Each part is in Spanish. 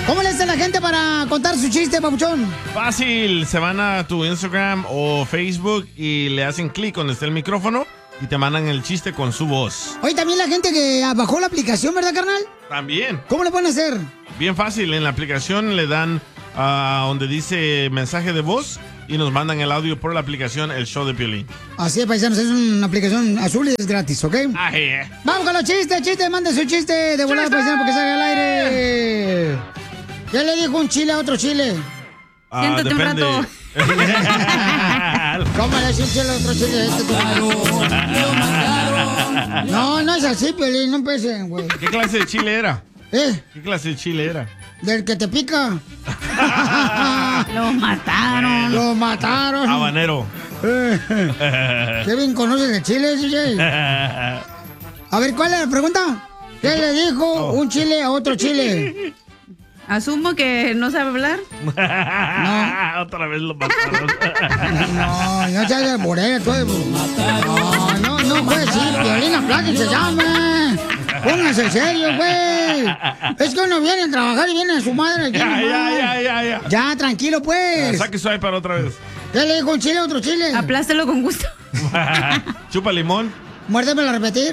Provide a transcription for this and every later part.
¿Cómo le hace la gente para contar su chiste, papuchón? Fácil, se van a tu Instagram o Facebook y le hacen clic donde está el micrófono y te mandan el chiste con su voz. Oye, también la gente que bajó la aplicación, ¿verdad, carnal? También. ¿Cómo le pueden hacer? Bien fácil, en la aplicación le dan donde dice mensaje de voz y nos mandan el audio por la aplicación El Show de Piolín. Así es, paisanos, es una aplicación azul y es gratis, ¿ok? Vamos con los chistes, mande su chiste de volada, paisano, porque salga al aire. ¿Qué le dijo un chile a otro chile? Siéntate un rato. ¿Cómo le dice un chile a otro chile? No es así, Piolín, no empecen, güey. ¿Qué clase de chile era? ¿Eh? ¿Qué clase de chile era? Del que te pica. Lo mataron. Lo mataron. Habanero. ¿Qué bien conoces de chile, DJ? A ver, ¿cuál es la pregunta? ¿Qué le dijo un chile a otro chile? Asumo que no sabe hablar. No. Otra vez lo mataron. No seas morena, tú. No juegues así, Piolín, apláquense, llame. Pónganse serio, güey. Es que uno viene a trabajar y viene a su madre. Ya. Ya, tranquilo, pues. Saque su iPad otra vez. ¿Qué le dijo un chile a otro chile? Aplástalo con gusto. Chupa limón. Muérdemelo a repetir.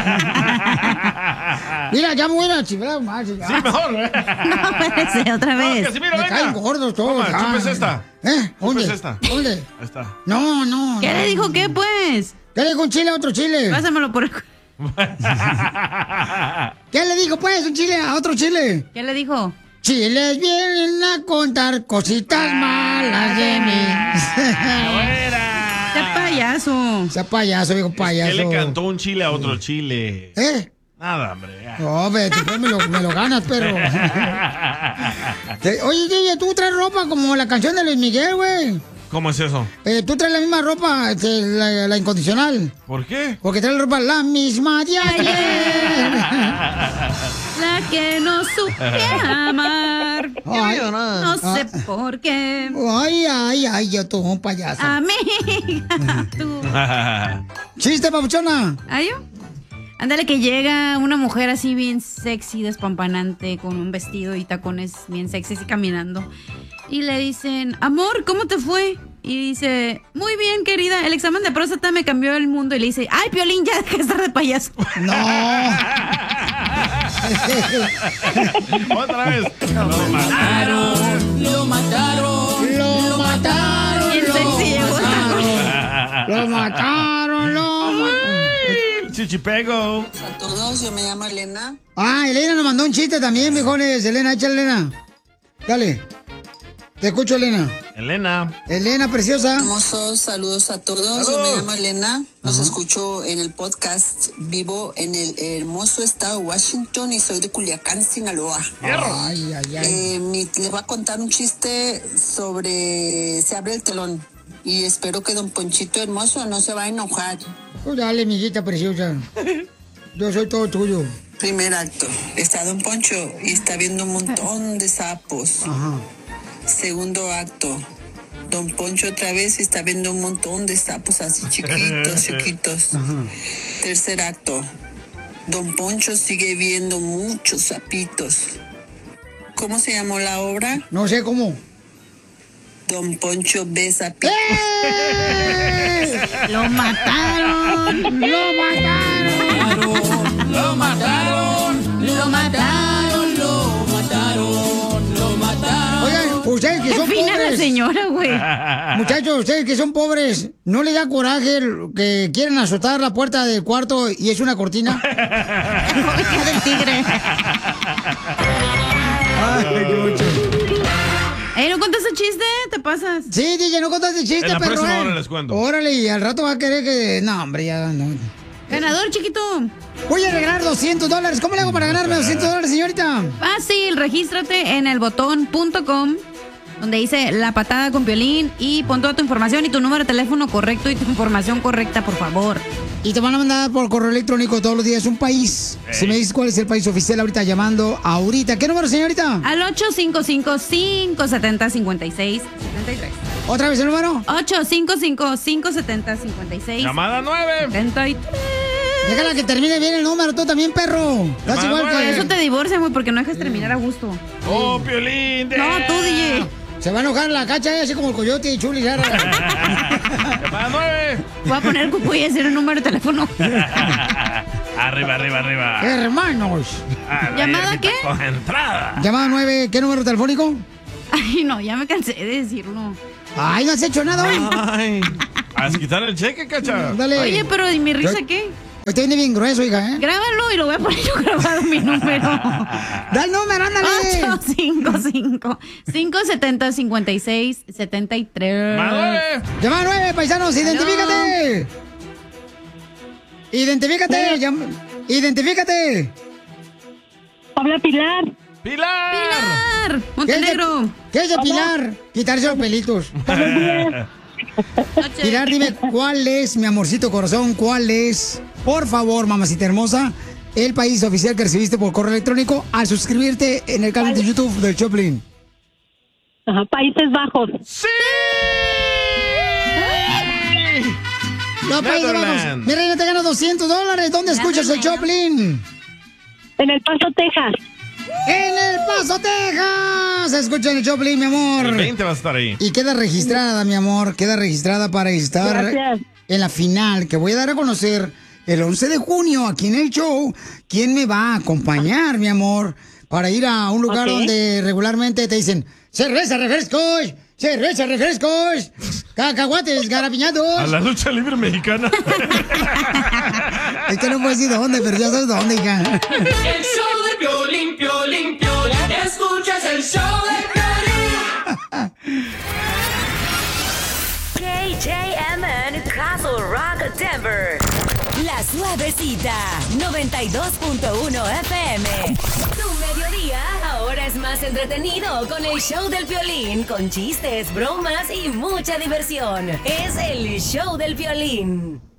Mira, ya me voy a chiflar más. Sí, mejor. No, espérese, otra vez. Casimiro, Me caen gordos todos. Toma, chupes esta. ¿Dónde? Chupes esta. ¿Dónde? Ahí está. No. ¿Qué le dijo qué, pues? ¿Qué le dijo un chile a otro chile? Pásamelo por el... ¿Qué le dijo, pues, un chile a otro chile? ¿Qué le dijo? Chiles vienen a contar cositas malas de mí. ¡Qué payaso! Sea payaso, viejo payaso. ¿Qué le cantó un chile a otro chile? ¿Eh? Nada, hombre. Ya. No, después me lo ganas, perro. Oye, DJ, tú traes ropa como la canción de Luis Miguel, güey. ¿Cómo es eso? Tú traes la misma ropa, la incondicional. ¿Por qué? Porque traes la ropa la misma de ayer. La que no supe amar. Ay, No sé por qué. Ay, yo tú, un payaso. Amiga, tú. Chiste, papuchona. ¿Ay, yo? Ándale, que llega una mujer así bien sexy, despampanante, con un vestido y tacones bien sexy y caminando. Y le dicen, amor, ¿cómo te fue? Y dice, muy bien, querida, el examen de próstata me cambió el mundo. Y le dice, ay, Piolín, ya deja de estar de payaso. No. Otra vez. Lo mataron. Bien sexy llegó. Lo mataron. Chichipego. A todos, yo me llamo Elena. Ah, Elena nos mandó un chiste también, viejones. Elena, échale, Elena. Dale. Te escucho, Elena. Elena, preciosa. Hermosos, saludos a todos. Yo me llamo Elena. Los escucho en el podcast. Vivo en el hermoso estado de Washington y soy de Culiacán, Sinaloa. Ay. Les voy a contar un chiste sobre Se abre el telón. Y espero que don Ponchito hermoso no se va a enojar. Pues dale, mijita preciosa. Yo soy todo tuyo. Primer acto. Está don Poncho y está viendo un montón de sapos. Ajá. Segundo acto. Don Poncho otra vez está viendo un montón de sapos así chiquitos. Ajá. Tercer acto. Don Poncho sigue viendo muchos sapitos. ¿Cómo se llamó la obra? No sé cómo. Don Poncho ve sapitos. ¡Lo mataron! ¡Lo mataron! Lo mataron. Lo mataron. Lo mataron. Lo mataron. Oigan, ustedes que son Fina la pobres. señora, güey. Muchachos, ustedes que son pobres, ¿no les da coraje que quieren azotar la puerta del cuarto y es una cortina? Cobija del tigre. Ay, qué mucho. ¿No contaste chiste? ¿Te pasas? Sí, DJ, no contaste chiste, En la perro. próxima hora les cuento. Órale, y al rato va a querer que... No, hombre, ya no. Ganador, chiquito. Voy a regalar $200. ¿Cómo le hago para ganarme $200, señorita? Fácil, regístrate en elbotón.com, donde dice La Patada con Piolín, y pon toda tu información y tu número de teléfono correcto y tu información correcta, por favor. Y te van a mandar por correo electrónico todos los días un país. Si me dices cuál es el país oficial ahorita llamando ahorita. ¿Qué número, señorita? Al 855-570-5673. ¿Otra vez el número? 855-570-5673. Llamada 9. Déjala que termine bien el número, tú también, perro. Estás Llamada igual Por que... eso te divorcias, güey, porque no dejas terminar a gusto. ¡Oh, Piolín! No, tú, DJ. Se va a enojar la cacha, así como el coyote y Chuli. Llamada 9. Voy a poner cucuy y hacer un número de teléfono. Arriba, arriba, arriba. Hermanos. A la ¿Llamada hierbita qué? con entrada. Llamada 9, ¿qué número telefónico? Ay, no, ya me cansé de decirlo. Ay, no has hecho nada hoy. Ay, haz quitar el cheque, cacha. Dale. Oye, pero ¿y mi risa qué? Usted viene bien grueso, hija, ¿eh? Grábalo y lo voy a poner yo grabado mi número. Da el número, ándale. 855-570-5673. Llamada 9. Llamada 9, paisanos, identifícate. Identifícate. Identifícate. Habla Pilar. ¡Pilar! ¡Pilar! Montenegro. ¿Qué es de Pilar? Quitarse los pelitos. Pilar, dime, ¿cuál es, mi amorcito corazón? ¿Cuál es, por favor, mamacita hermosa, el país oficial que recibiste por correo electrónico al suscribirte en el canal de YouTube del Choplin? Ajá, Países Bajos. ¡Sí! Los Países Bajos. Netherlands. Mi reina, te gana $200. ¿Dónde escuchas el Choplin? En El Paso, Texas. ¡En El Paso, Texas! Escucha el Choplin, mi amor. El 20 va a estar ahí. Y queda registrada, mi amor. Queda registrada para estar Gracias. en la final que voy a dar a conocer el 11 de junio aquí en el show. ¿Quién me va a acompañar, mi amor? Para ir a un lugar Ok. donde regularmente te dicen cerveza, refrescos, cerveza, refrescos, cacahuates, garapiñados. A la lucha libre mexicana. Es que no puedo decir dónde, pero ya sabes dónde, hija. El show de Piolín, Piolín, Piolín. Escuchas el show de Piolín. KJMN Castle Rock, Denver. La Suavecita, 92.1 FM. Tu mediodía ahora es más entretenido con el show del Piolín, con chistes, bromas y mucha diversión. Es el show del Piolín.